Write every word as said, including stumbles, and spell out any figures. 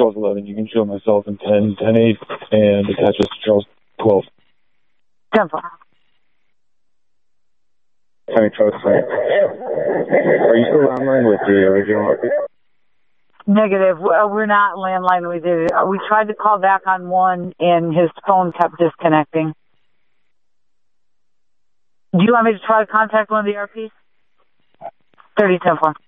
Charles eleven. You can show myself in ten, ten eight, and attach us to Charles twelve. ten four. County Charles twelve. Are you still online with the original? Negative. We're not landline. We did. We tried to call back on one, and his phone kept disconnecting. Do you want me to try to contact one of the R Ps? thirty ten four.